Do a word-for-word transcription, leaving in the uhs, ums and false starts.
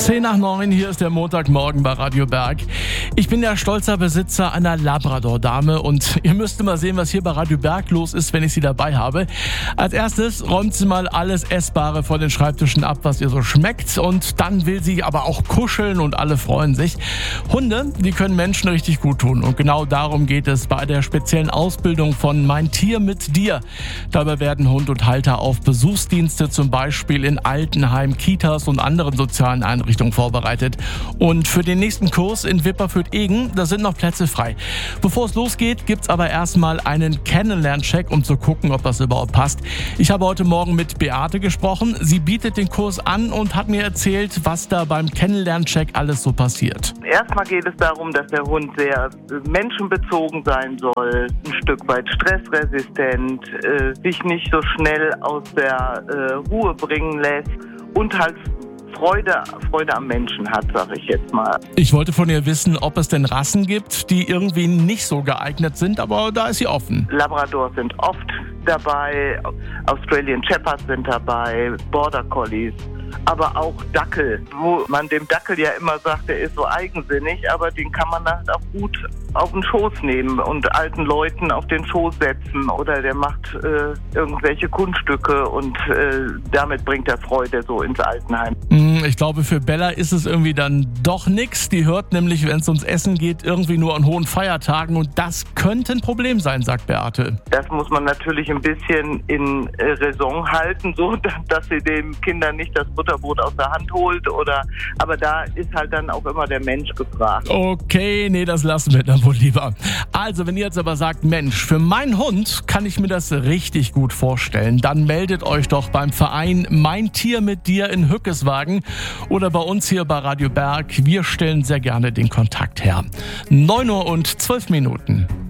zehn nach neun, hier ist der Montagmorgen bei Radio Berg. Ich bin der stolzer Besitzer einer Labrador-Dame und ihr müsst mal sehen, was hier bei Radio Berg los ist, wenn ich sie dabei habe. Als erstes räumt sie mal alles Essbare von den Schreibtischen ab, was ihr so schmeckt, und dann will sie aber auch kuscheln und alle freuen sich. Hunde, die können Menschen richtig gut tun und genau darum geht es bei der speziellen Ausbildung von Mein Tier mit dir. Dabei werden Hund und Halter auf Besuchsdienste, zum Beispiel in Altenheim, Kitas und anderen sozialen Einrichtungen vorbereitet. Und für den nächsten Kurs in Wipperfürth-Egen, da sind noch Plätze frei. Bevor es losgeht, gibt's aber erstmal einen Kennenlerncheck, um zu gucken, ob das überhaupt passt. Ich habe heute Morgen mit Beate gesprochen. Sie bietet den Kurs an und hat mir erzählt, was da beim Kennenlerncheck alles so passiert. Erstmal geht es darum, dass der Hund sehr menschenbezogen sein soll, ein Stück weit stressresistent, äh, sich nicht so schnell aus der äh, Ruhe bringen lässt und halt Freude, Freude am Menschen hat, sag ich jetzt mal. Ich wollte von ihr wissen, ob es denn Rassen gibt, die irgendwie nicht so geeignet sind, aber da ist sie offen. Labradors sind oft dabei, Australian Shepherds sind dabei, Border Collies, aber auch Dackel, wo man dem Dackel ja immer sagt, der ist so eigensinnig, aber den kann man halt auch gut auf den Schoß nehmen und alten Leuten auf den Schoß setzen oder der macht äh, irgendwelche Kunststücke und äh, damit bringt er Freude so ins Altenheim. Ich glaube, für Bella ist es irgendwie dann doch nix. Die hört nämlich, wenn es ums Essen geht, irgendwie nur an hohen Feiertagen und das könnte ein Problem sein, sagt Beate. Das muss man natürlich ein bisschen in äh, Raison halten, so dass sie den Kindern nicht das Butterbrot aus der Hand holt oder, aber da ist halt dann auch immer der Mensch gefragt. Okay, nee, das lassen wir dann wohl lieber. Also, wenn ihr jetzt aber sagt, Mensch, für meinen Hund kann ich mir das richtig gut vorstellen, dann meldet euch doch beim Verein Mein Tier mit dir in Hückeswagen oder bei uns hier bei Radio Berg. Wir stellen sehr gerne den Kontakt her. neun Uhr und zwölf Minuten.